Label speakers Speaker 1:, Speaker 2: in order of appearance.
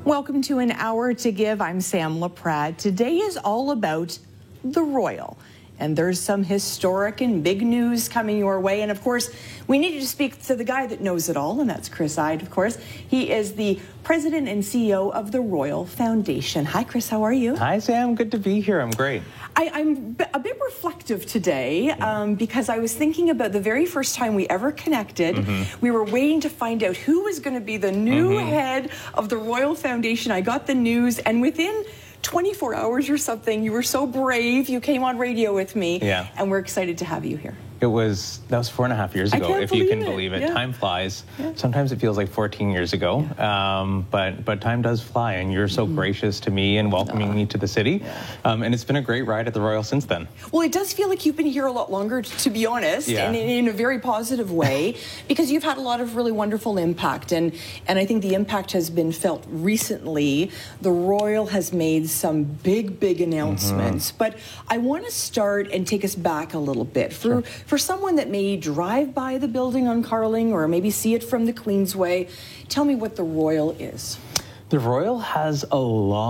Speaker 1: Welcome to An Hour to Give. I'm Sam LaPrade. Today is all about the Royal. And there's some historic and big news coming your way. And of course, we needed to speak to the guy that knows it all, and that's Chris Ide, of course. He is the president and CEO of the Royal Foundation. Hi, Chris, how are you?
Speaker 2: Hi, Sam. Good to be here. I'm great.
Speaker 1: I'm a bit reflective today because I was thinking about the very first time we ever connected. We were waiting to find out who was going to be the new head of the Royal Foundation. I got the news, and within 24 hours or something, you were so brave. You came on radio with me, and we're excited to have you here.
Speaker 2: That was 4.5 years ago, if you can believe it. Time flies. Sometimes it feels like 14 years ago, but time does fly, and you're so gracious to me and welcoming me to the city, and it's been a great ride at the Royal since then.
Speaker 1: Well, it does feel like you've been here a lot longer, to be honest, and in a very positive way, because you've had a lot of really wonderful impact, and I think the impact has been felt recently. The Royal has made some big announcements, but I want to start and take us back a little bit. For someone that may drive by the building on Carling or maybe see it from the Queensway, tell me what the Royal is.
Speaker 2: The Royal has a long